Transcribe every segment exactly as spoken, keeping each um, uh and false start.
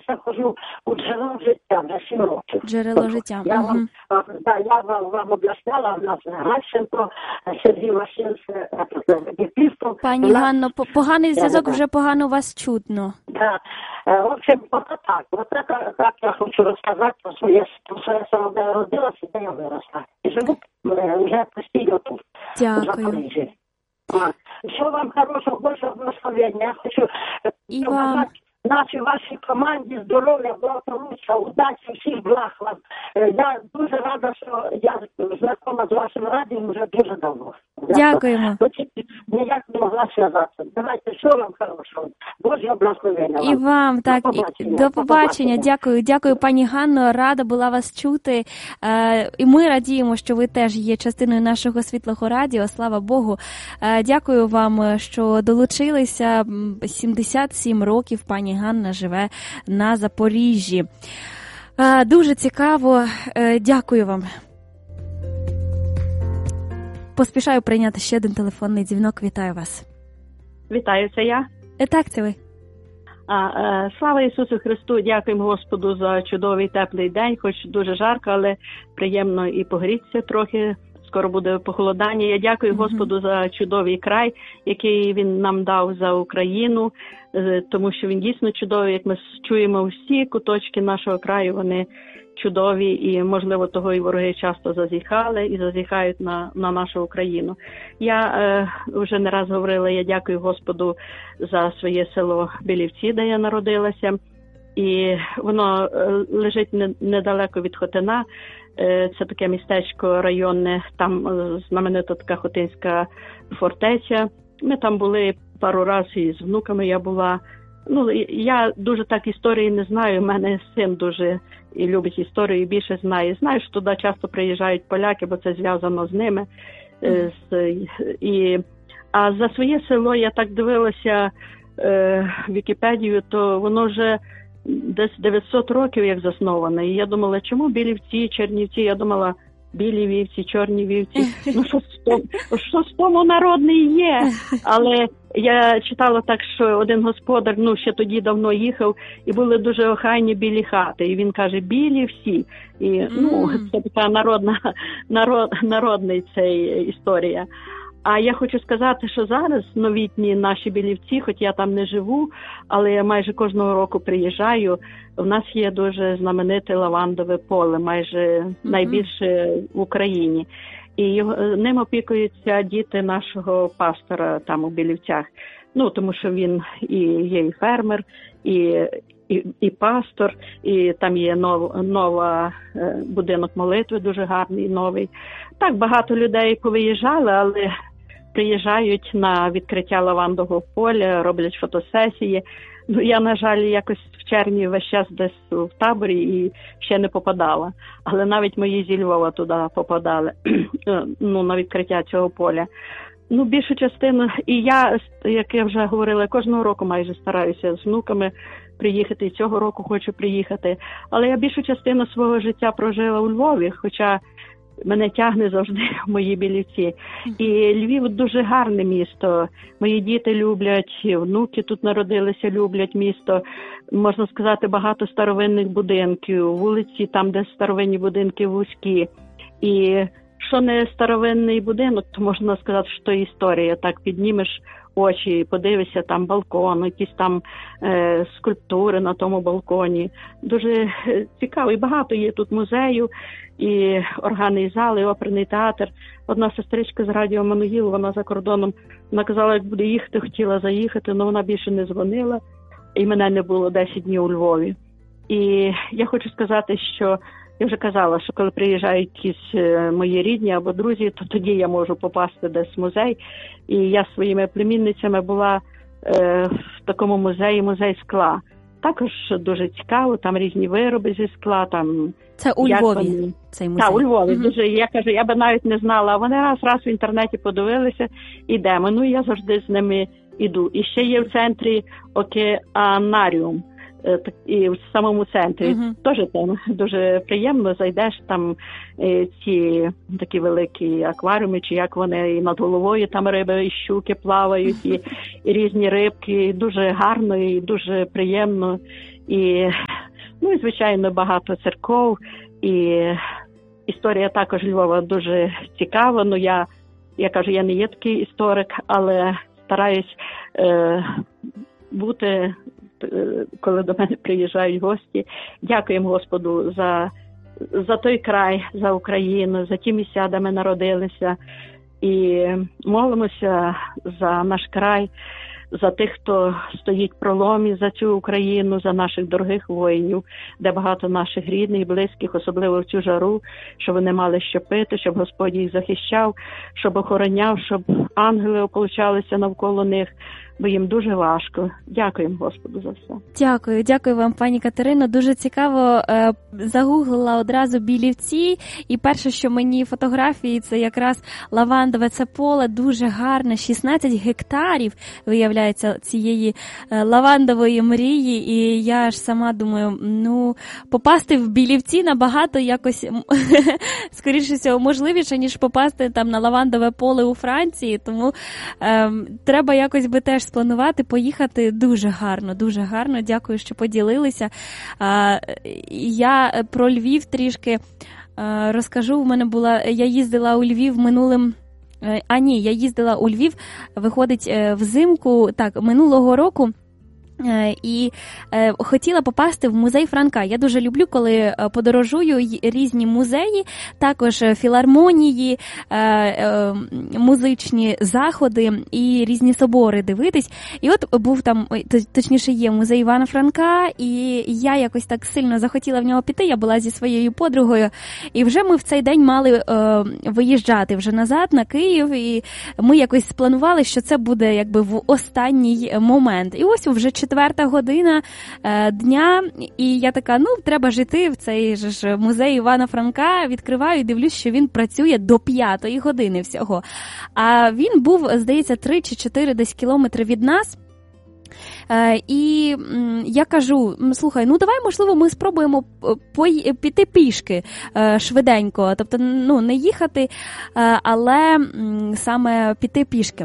я ходжу у джерело життя на сім років. Джерело життя. Я угу. вам, да, я вам, вам об'ясняла, у нас Гащенко, Сергій Васильович, епістол. Пані Ганно, поганий зв'язок, вже погано вас чутно. Да. В общем, вот так. Вот это, так я хочу рассказать про своє, про своє село, де я родилася, де я виросла. І живу вже постійно тут, в Запоріжжі. Всього вам хорошого, Божого благословення. Я хочу і вам. Нашій вашій команді здоров'я, благополуччя, удачі, всіх благ вам. Я дуже рада, що я знайома з вашим радіо вже дуже давно. Дякуємо. Ніяк не могла зв'язатися. Давайте, що вам хорошого. Божого благословення вам. І вам, так. До побачення. До побачення. Дякую. Дякую, пані Ганно. Рада була вас чути. І ми радіємо, що ви теж є частиною нашого світлого радіо. Слава Богу. Дякую вам, що долучилися. сімдесят сім років пані Ганна живе на Запоріжжі. Дуже цікаво. Дякую вам. Поспішаю прийняти ще один телефонний дзвінок. Вітаю вас. Вітаю, це я? Так, це ви. А, е, слава Ісусу Христу, дякуємо Господу за чудовий теплий день, хоч дуже жарко, але приємно і погрітися трохи. Скоро буде похолодання. Я дякую mm-hmm. Господу за чудовий край, який Він нам дав, за Україну, тому що він дійсно чудовий. Як ми чуємо, всі куточки нашого краю, вони чудові, і, можливо, того і вороги часто зазіхали і зазіхають на, на нашу Україну. Я е, вже не раз говорила, я дякую Господу за своє село Білівці, де я народилася, і воно е, лежить не, недалеко від Хотина. Це таке містечко районне, там знаменита така Хотинська фортеця. Ми там були пару разів, і з внуками я була. Ну, я дуже так історії не знаю, у мене син дуже і любить історію, і більше знає. Знаю, що туди часто приїжджають поляки, бо це зв'язано з ними. Mm. З, і, а за своє село я так дивилася е, Вікіпедію, то воно вже десь дев'ятсот років як засноване. І я думала, чому Білівці, Чернівці? Я думала, білі вівці, чорні вівці. Ну, що з тому, що з тому народний є? Але я читала так, що один господар, ну, ще тоді давно їхав, і були дуже охайні білі хати. І він каже, білі всі. І, ну, це така народна, народ, народний цей історія. А я хочу сказати, що зараз новітні наші Білівці, хоч я там не живу, але я майже кожного року приїжджаю, в нас є дуже знамените лавандове поле, майже mm-hmm. найбільше в Україні. І його, ним опікуються діти нашого пастора там у Білівцях. Ну, тому що він і є і фермер, і, і, і пастор, і там є нов, нова е, будинок молитви, дуже гарний, новий. Так, багато людей повиїжджали, але приїжджають на відкриття лавандового поля, роблять фотосесії. Ну, я, на жаль, якось в червні весь час десь в таборі і ще не попадала. Але навіть мої зі Львова туди попадали, ну, на відкриття цього поля. Ну, більшу частину, і я, як я вже говорила, кожного року майже стараюся з внуками приїхати, і цього року хочу приїхати. Але я більшу частину свого життя прожила у Львові, хоча мене тягне завжди в мої Білівці. І Львів дуже гарне місто. Мої діти люблять, внуки тут народилися, люблять місто. Можна сказати, багато старовинних будинків, вулиці там, де старовинні будинки вузькі. І що не старовинний будинок, то можна сказати, що історія. Так піднімеш очі, подивишся, там балкон, якісь там е, скульптури на тому балконі. Дуже цікаво. І багато є тут музею, і органний зал, і оперний театр. Одна сестричка з радіо Мануїл, вона за кордоном, вона казала, як буде їхати, хотіла заїхати, але вона більше не дзвонила, і мене не було десять днів у Львові. І я хочу сказати, що я вже казала, що коли приїжджають якісь мої рідні або друзі, то тоді я можу попасти десь в музей. І я з своїми племінницями була е, в такому музеї, музей скла. Також дуже цікаво, там різні вироби зі скла. Там, це у Львові, вони... цей музей? Так, у Львові. Угу. Дуже, я кажу, я би навіть не знала. А вони раз-раз в інтернеті подивилися, ідемо. Ну, я завжди з ними іду. І ще є в центрі океанаріум. І в самому центрі. Uh-huh. Теж там дуже приємно, зайдеш, там е, ці такі великі акваріуми, чи як вони, і над головою там риби, і щуки плавають, і, і різні рибки, і дуже гарно, і дуже приємно. І Ну і, звичайно, багато церков. І історія також Львова дуже цікава. Ну, я, я кажу, я не є такий історик, але стараюсь е, бути, е, коли до мене приїжджають гості. Дякуємо Господу за, за той край, за Україну, за ті місця, де ми народилися. І молимося за наш край, за тих, хто стоїть в проломі за цю Україну, за наших дорогих воїнів, де багато наших рідних, близьких, особливо в цю жару, щоб вони мали що пити, щоб Господь їх захищав, щоб охороняв, щоб ангели ополчалися навколо них, бо їм дуже важко. Дякуємо Господу за все. Дякую, дякую вам, пані Катерино. Дуже цікаво, е, загуглила одразу Білівці, і перше, що мені фотографії, це якраз лавандове це поле, дуже гарне, шістнадцять гектарів, виявляється, цієї е, лавандової мрії, і я ж сама думаю, ну, попасти в Білівці набагато якось, скоріше всього, можливіше, ніж попасти там на лавандове поле у Франції, тому е, треба якось би теж спланувати, поїхати. Дуже гарно, дуже гарно. Дякую, що поділилися. Я про Львів трішки розкажу. У мене була, я їздила у Львів минулим, а ні, я їздила у Львів, виходить, взимку, так, минулого року, і е, хотіла попасти в музей Франка. Я дуже люблю, коли подорожую різні музеї, також філармонії, е, е, музичні заходи і різні собори дивитись. І от був там, точніше є музей Івана Франка, і я якось так сильно захотіла в нього піти. Я була зі своєю подругою, і вже ми в цей день мали е, виїжджати вже назад на Київ, і ми якось спланували, що це буде якби в останній момент. І ось вже четверта година е, дня, і я така, ну, треба ж іти в цей ж музей Івана Франка, відкриваю і дивлюсь, що він працює до п'ятої години всього. А він був, здається, три чи чотири десь кілометри від нас. Е, і м, я кажу, слухай, ну давай, можливо, ми спробуємо по- піти пішки е, швиденько, тобто, ну, не їхати, е, але м, саме піти пішки.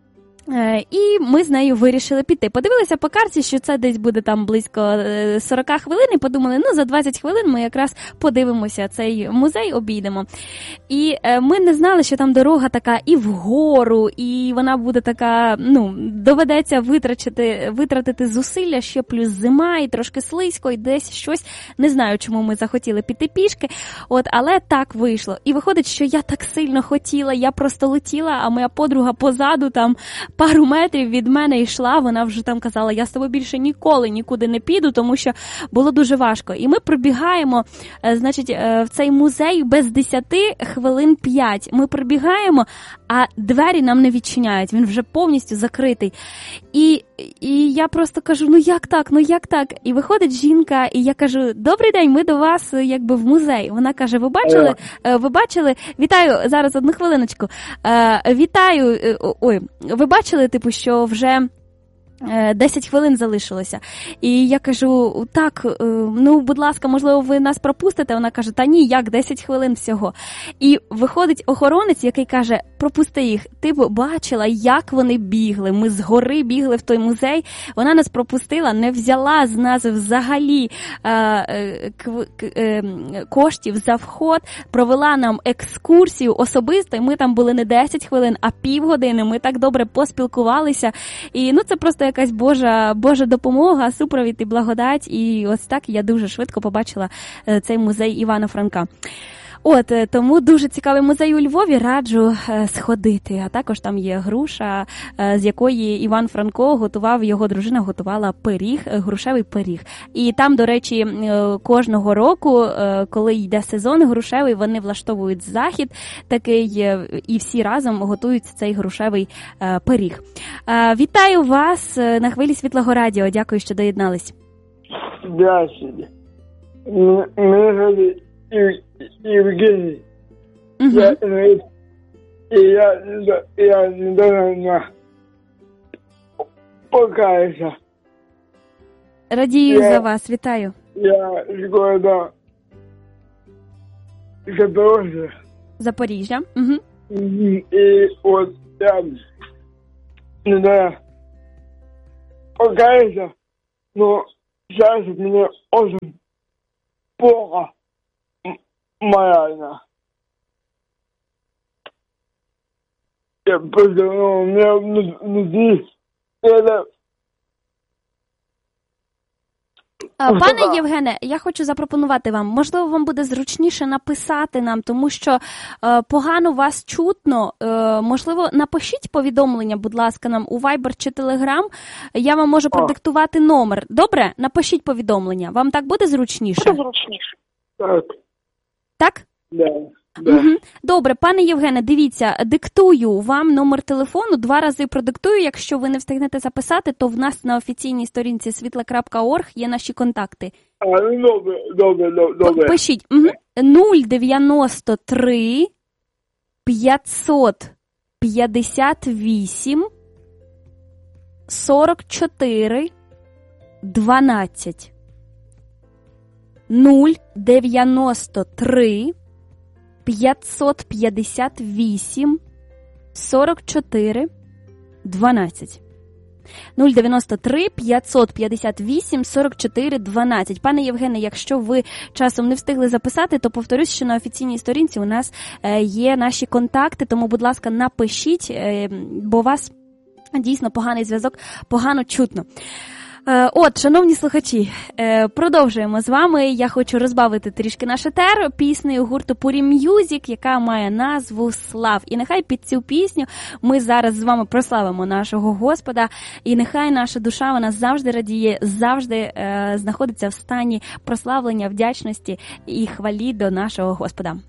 І ми з нею вирішили піти. Подивилися по карті, що це десь буде там близько сорок хвилин, і подумали, ну за двадцять хвилин ми якраз подивимося цей музей, обійдемо. І ми не знали, що там дорога така і вгору, і вона буде така, ну, доведеться витратити, витратити зусилля, ще плюс зима, і трошки слизько, і десь щось. Не знаю, чому ми захотіли піти пішки, от, але так вийшло. І виходить, що я так сильно хотіла, я просто летіла, а моя подруга позаду там пару метрів від мене йшла, вона вже там казала, я з тобою більше ніколи нікуди не піду, тому що було дуже важко. І ми пробігаємо, значить, в цей музей без десяти хвилин п'ять. Ми пробігаємо, а двері нам не відчиняють, він вже повністю закритий. І, і я просто кажу, ну як так, ну як так? І виходить жінка, і я кажу, добрий день, ми до вас якби в музей. Вона каже, ви бачили, ви бачили, вітаю, зараз одну хвилиночку, вітаю, ой, ви бачили, типу, що вже десять хвилин залишилося. І я кажу, так, ну, будь ласка, можливо, ви нас пропустите? Вона каже, та ні, як, десять хвилин всього. І виходить охоронець, який каже, пропусти їх. Ти б бачила, як вони бігли. Ми згори бігли в той музей. Вона нас пропустила, не взяла з нас взагалі е, к, е, коштів за вход, провела нам екскурсію особисто, і ми там були не десять хвилин, а півгодини. Ми так добре поспілкувалися. І, ну, це просто якась Божа, Божа допомога, супровід і благодать. І ось так я дуже швидко побачила цей музей Івана Франка. От, тому дуже цікавий музей у Львові, раджу сходити. А також там є груша, з якої Іван Франко готував, його дружина готувала пиріг, грушевий пиріг. І там, до речі, кожного року, коли йде сезон грушевий, вони влаштовують захід такий, і всі разом готують цей грушевий пиріг. Вітаю вас на хвилі Світлого радіо. Дякую, що доєднались. Здравствуйте. Мене Евгений. Uh-huh. Я инвалид. И я, я недавно покаялся. Радію я, за вас, вітаю. Я з города Запорожья. Запоріжжя. Угу. И вот я недавно покаялся, но сейчас мне очень плохо. Морально. Я просто, ну, у меня внутри это... Пане Євгене, я хочу запропонувати вам, можливо, вам буде зручніше написати нам, тому що е, погано вас чутно. Е, можливо, напишіть повідомлення, будь ласка, нам у Viber чи Telegram. Я вам можу продиктувати номер. Добре? Напишіть повідомлення. Вам так буде зручніше? Буде зручніше. Так. Так? Да. Да. Угу. Добре, пане Євгене, дивіться, диктую вам номер телефону, два рази продиктую. Якщо ви не встигнете записати, то в нас на офіційній сторінці світла крапка орг є наші контакти. А, ну, добре, добре, добре. Пишіть. Угу. нуль дев'яносто три п'ятсот п'ятдесят вісім сорок чотири дванадцять. нуль дев'яносто три п'ятсот п'ятдесят вісім сорок чотири дванадцять. нуль дев'яносто три п'ятсот п'ятдесят вісім сорок чотири дванадцять. Пане Євгене, якщо ви часом не встигли записати, то повторюсь, що на офіційній сторінці у нас є наші контакти, тому, будь ласка, напишіть, бо у вас дійсно поганий зв'язок, погано чутно. От, шановні слухачі, продовжуємо з вами. Я хочу розбавити трішки наш етер піснею гурту Puri Music, яка має назву «Слав». І нехай під цю пісню ми зараз з вами прославимо нашого Господа, і нехай наша душа, вона завжди радіє, завжди е, знаходиться в стані прославлення, вдячності і хвалі до нашого Господа.